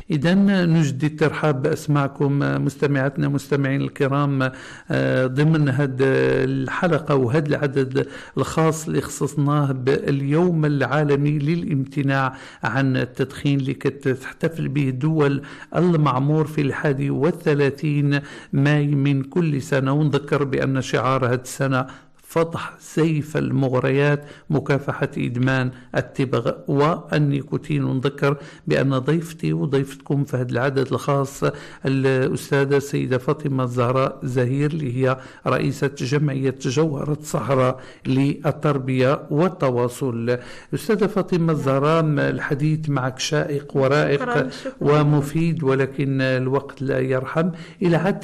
إذا نجدد ترحاب بأسماعكم مستمعاتنا مستمعين الكرام ضمن هذه الحلقة وهذا العدد الخاص اللي خصصناه باليوم العالمي للامتناع عن التدخين اللي تحتفل به دول المعمور في 31 ماي من كل سنة. ونذكر بأن شعار هذه السنة فتح سيف المغريات مكافحة إدمان التبغ والنيكوتين. ونذكر بأن ضيفتي وضيفتكم في هذا العدد الخاص الأستاذة السيدة فاطمة الزهراء زهير اللي هي رئيسة جمعية جوهرة صحراء للتربية والتواصل. أستاذة فاطمة الزهراء، الحديث معك شائق ورائق ومفيد، ولكن الوقت لا يرحم. إلى حد